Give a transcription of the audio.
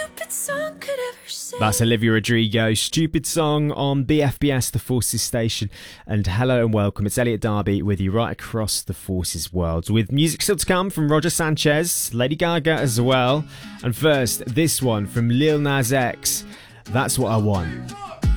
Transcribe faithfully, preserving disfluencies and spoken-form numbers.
stupid song could ever sing. That's Olivia Rodrigo, Stupid Song on B F B S, the Forces station. And hello and welcome, it's Elliot Darby with you right across the Forces world, with music still to come from Roger Sanchez, Lady Gaga as well. And first, this one from Lil Nas X, That's What I Want.